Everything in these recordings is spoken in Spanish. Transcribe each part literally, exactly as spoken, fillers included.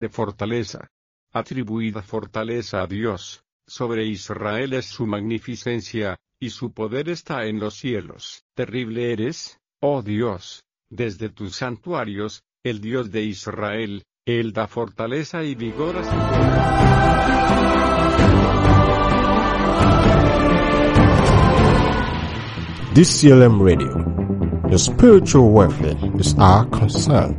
de fortaleza. Atribuid fortaleza a Dios, sobre Israel es su magnificencia, y su poder está en los cielos. Terrible eres, oh Dios, desde tus santuarios, el Dios de Israel, Él da fortaleza y vigor a su pueblo. D C L M Radio. Your spiritual welfare is our concern.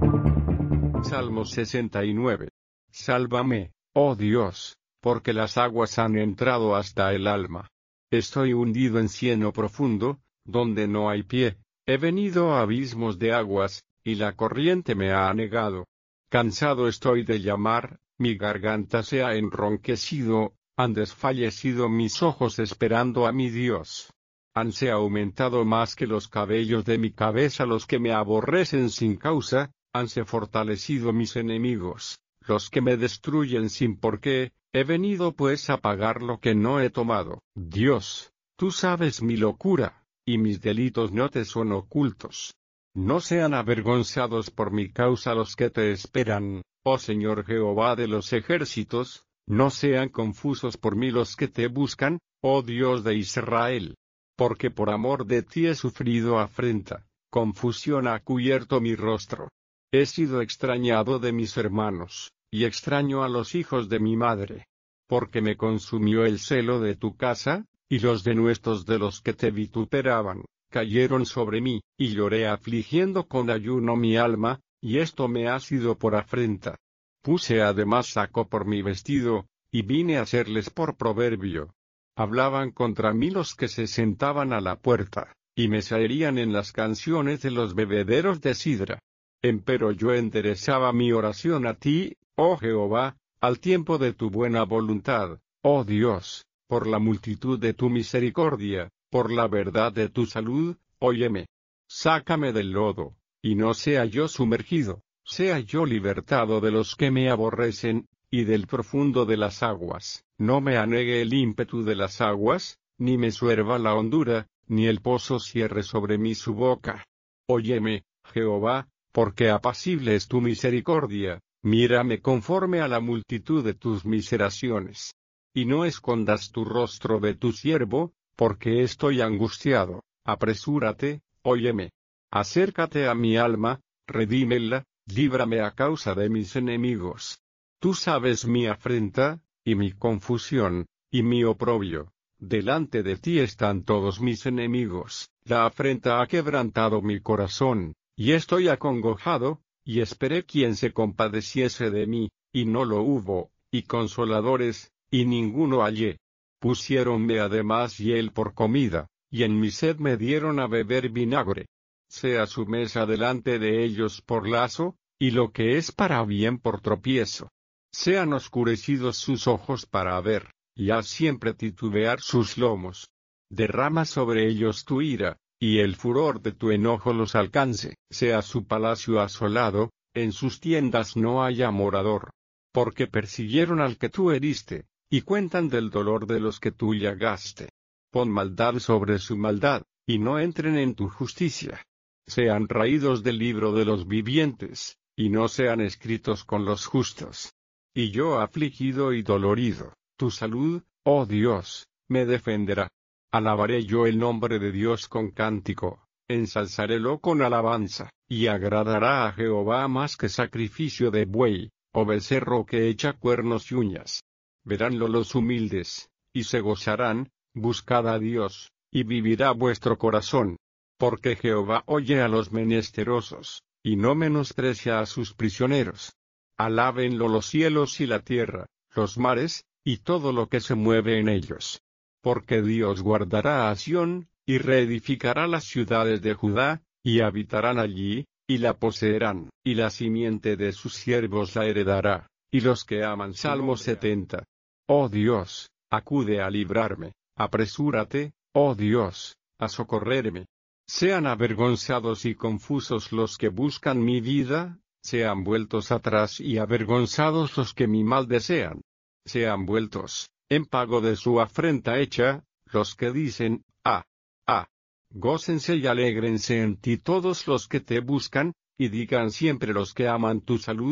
Salmo sesenta y nueve. Sálvame, oh Dios, porque las aguas han entrado hasta el alma. Estoy hundido en cieno profundo, donde no hay pie. He venido a abismos de aguas, y la corriente me ha anegado. Cansado estoy de llamar, mi garganta se ha enronquecido, han desfallecido mis ojos esperando a mi Dios. Hanse aumentado más que los cabellos de mi cabeza los que me aborrecen sin causa, hanse fortalecido mis enemigos, los que me destruyen sin por qué. He venido pues a pagar lo que no he tomado. Dios, tú sabes mi locura, y mis delitos no te son ocultos. No sean avergonzados por mi causa los que te esperan, oh Señor Jehová de los ejércitos, no sean confusos por mí los que te buscan, oh Dios de Israel. Porque por amor de ti he sufrido afrenta, confusión ha cubierto mi rostro. He sido extrañado de mis hermanos, y extraño a los hijos de mi madre. Porque me consumió el celo de tu casa, y los denuestos de los que te vituperaban, cayeron sobre mí, y lloré afligiendo con ayuno mi alma, y esto me ha sido por afrenta. Puse además saco por mi vestido, y vine a hacerles por proverbio. Hablaban contra mí los que se sentaban a la puerta, y me zaherían en las canciones de los bebederos de sidra. Empero yo enderezaba mi oración a ti, oh Jehová, al tiempo de tu buena voluntad, oh Dios, por la multitud de tu misericordia, por la verdad de tu salud, óyeme. Sácame del lodo, y no sea yo sumergido, sea yo libertado de los que me aborrecen, y del profundo de las aguas. No me anegue el ímpetu de las aguas, ni me suerva la hondura, ni el pozo cierre sobre mí su boca. Óyeme, Jehová, porque apacible es tu misericordia, mírame conforme a la multitud de tus miseraciones. Y no escondas tu rostro de tu siervo, porque estoy angustiado. Apresúrate, óyeme. Acércate a mi alma, redímela, líbrame a causa de mis enemigos. Tú sabes mi afrenta, y mi confusión, y mi oprobio. Delante de ti están todos mis enemigos. La afrenta ha quebrantado mi corazón, y estoy acongojado, y esperé quien se compadeciese de mí, y no lo hubo, y consoladores, y ninguno hallé. Pusiéronme además hiel por comida, y en mi sed me dieron a beber vinagre. Sea su mesa delante de ellos por lazo, y lo que es para bien por tropiezo. Sean oscurecidos sus ojos para ver, y haz siempre titubear sus lomos. Derrama sobre ellos tu ira, y el furor de tu enojo los alcance. Sea su palacio asolado, en sus tiendas no haya morador. Porque persiguieron al que tú heriste, y cuentan del dolor de los que tú llagaste. Pon maldad sobre su maldad, y no entren en tu justicia. Sean raídos del libro de los vivientes, y no sean escritos con los justos. Y yo afligido y dolorido, tu salud, oh Dios, me defenderá. Alabaré yo el nombre de Dios con cántico, ensalzarélo con alabanza, y agradará a Jehová más que sacrificio de buey, o becerro que echa cuernos y uñas. Veránlo los humildes, y se gozarán, buscad a Dios, y vivirá vuestro corazón. Porque Jehová oye a los menesterosos, y no menosprecia a sus prisioneros. Alábenlo los cielos y la tierra, los mares, y todo lo que se mueve en ellos. Porque Dios guardará a Sión, y reedificará las ciudades de Judá, y habitarán allí, y la poseerán, y la simiente de sus siervos la heredará, y los que aman. Salmo setenta. Oh Dios, acude a librarme, apresúrate, oh Dios, a socorrerme. Sean avergonzados y confusos los que buscan mi vida, sean vueltos atrás y avergonzados los que mi mal desean. Sean vueltos, en pago de su afrenta hecha, los que dicen, ah, ah. Gócense y alégrense en ti todos los que te buscan, y digan siempre los que aman tu salud,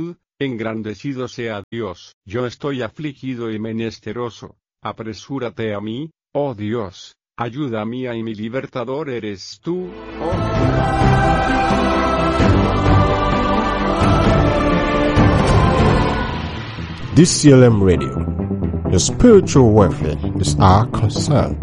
Engrandecido sea Dios. Yo estoy afligido y menesteroso. Apresúrate a mí, oh Dios. Ayuda mía y mi libertador eres tú, oh This C L M Radio, your spiritual welfare is our concern.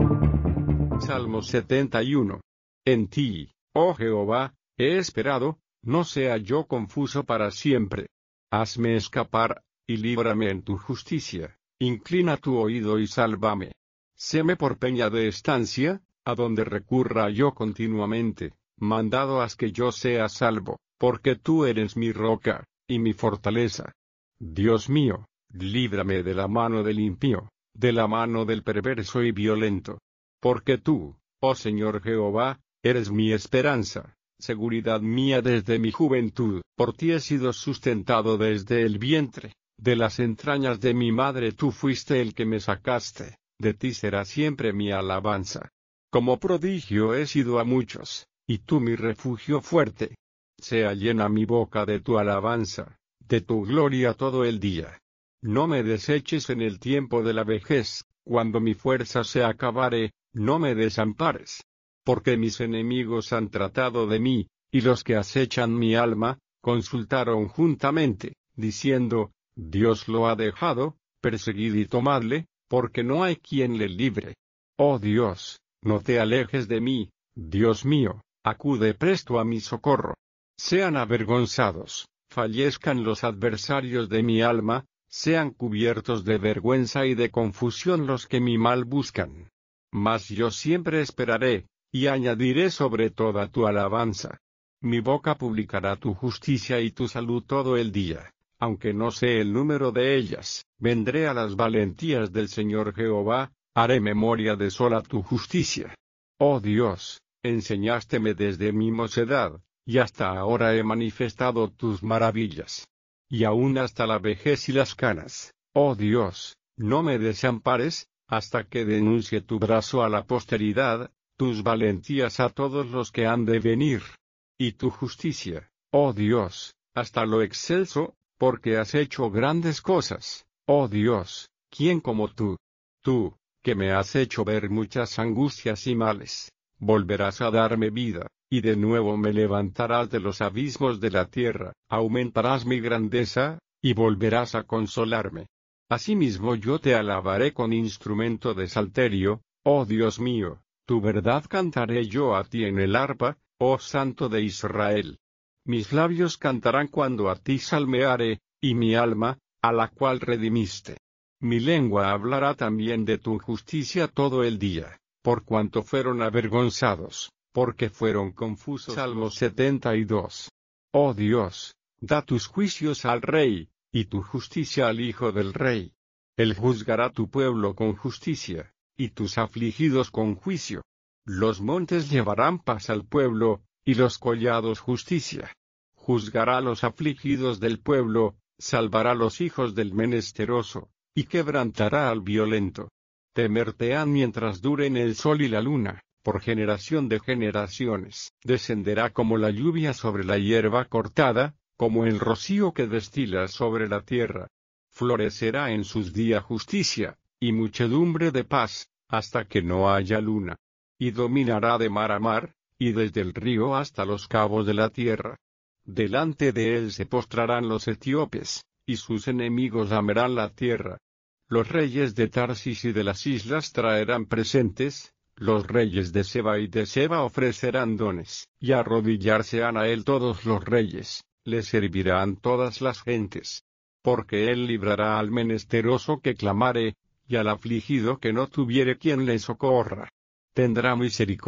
Salmo setenta y uno. En ti, oh Jehová, he esperado, no sea yo confuso para siempre. Hazme escapar, y líbrame en tu justicia. Inclina tu oído y sálvame. Séme por peña de estancia, a donde recurra yo continuamente. Mandado haz que yo sea salvo, porque tú eres mi roca, y mi fortaleza. Dios mío, líbrame de la mano del impío, de la mano del perverso y violento. Porque tú, oh Señor Jehová, eres mi esperanza, seguridad mía desde mi juventud. Por ti he sido sustentado desde el vientre, de las entrañas de mi madre tú fuiste el que me sacaste, de ti será siempre mi alabanza. Como prodigio he sido a muchos, y tú mi refugio fuerte. Sea llena mi boca de tu alabanza, de tu gloria todo el día. No me deseches en el tiempo de la vejez, cuando mi fuerza se acabare, no me desampares. Porque mis enemigos han tratado de mí, y los que acechan mi alma, consultaron juntamente, diciendo, Dios lo ha dejado, perseguid y tomadle, porque no hay quien le libre. Oh Dios, no te alejes de mí, Dios mío, acude presto a mi socorro. Sean avergonzados, fallezcan los adversarios de mi alma, sean cubiertos de vergüenza y de confusión los que mi mal buscan. Mas yo siempre esperaré, y añadiré sobre toda tu alabanza. Mi boca publicará tu justicia y tu salud todo el día, aunque no sé el número de ellas. Vendré a las valentías del Señor Jehová, haré memoria de sola tu justicia. Oh Dios, enseñásteme desde mi mocedad, y hasta ahora he manifestado tus maravillas. Y aún hasta la vejez y las canas, oh Dios, no me desampares, hasta que denuncie tu brazo a la posteridad, tus valentías a todos los que han de venir. Y tu justicia, oh Dios, hasta lo excelso, porque has hecho grandes cosas, oh Dios, ¿quién como tú? Tú, que me has hecho ver muchas angustias y males, volverás a darme vida, y de nuevo me levantarás de los abismos de la tierra, aumentarás mi grandeza, y volverás a consolarme. Asimismo yo te alabaré con instrumento de salterio, oh Dios mío, tu verdad cantaré yo a ti en el arpa, oh Santo de Israel. Mis labios cantarán cuando a ti salmeare, y mi alma, a la cual redimiste. Mi lengua hablará también de tu justicia todo el día, por cuanto fueron avergonzados, porque fueron confusos. Salmo setenta y dos. Oh Dios, da tus juicios al rey, y tu justicia al hijo del rey. Él juzgará tu pueblo con justicia, y tus afligidos con juicio. Los montes llevarán paz al pueblo, y los collados justicia. Juzgará a los afligidos del pueblo, salvará a los hijos del menesteroso, y quebrantará al violento. Temertean mientras duren el sol y la luna, por generación de generaciones. Descenderá como la lluvia sobre la hierba cortada, como el rocío que destila sobre la tierra. Florecerá en sus días justicia, y muchedumbre de paz, hasta que no haya luna. Y dominará de mar a mar, y desde el río hasta los cabos de la tierra. Delante de él se postrarán los etíopes, y sus enemigos lamerán la tierra. Los reyes de Tarsis y de las islas traerán presentes, los reyes de Seba y de Seba ofrecerán dones, y arrodillarse han a él todos los reyes, le servirán todas las gentes. Porque él librará al menesteroso que clamare, y al afligido que no tuviere quien le socorra. Tendrá misericordia